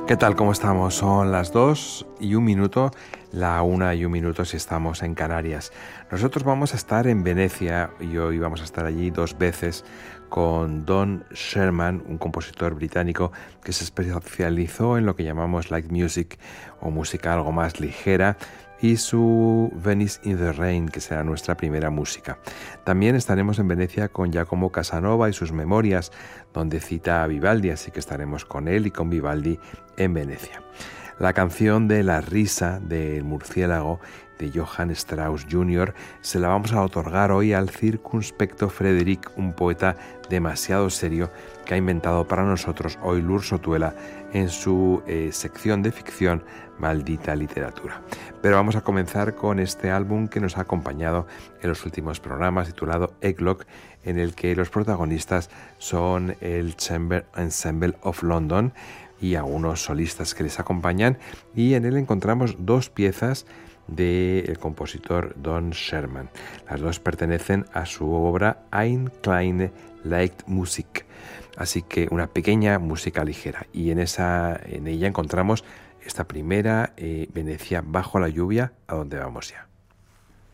¿Qué tal? ¿Cómo estamos? Son las 2:01, la 1:01 si estamos en Canarias. Nosotros vamos a estar en Venecia y hoy vamos a estar allí 2 veces con Don Sherman, un compositor británico que se especializó en lo que llamamos light music o música algo más ligera, y su Venice in the Rain, que será nuestra primera música. También estaremos en Venecia con Giacomo Casanova y sus memorias, donde cita a Vivaldi, así que estaremos con él y con Vivaldi en Venecia. La canción de La risa del murciélago de Johann Strauss Jr. se la vamos a otorgar hoy al circunspecto Frédéric, un poeta demasiado serio que ha inventado para nosotros hoy Lourdes Sotuela en su sección de ficción Maldita Literatura. Pero vamos a comenzar con este álbum que nos ha acompañado en los últimos programas, titulado Egglock, en el que los protagonistas son el Chamber Ensemble of London y algunos solistas que les acompañan, y en él encontramos 2 piezas del compositor Don Sherman. Las 2 pertenecen a su obra Ein kleine Leichtmusik, así que una pequeña música ligera, y en ella encontramos esta primera, Venecia bajo la lluvia, a donde vamos ya.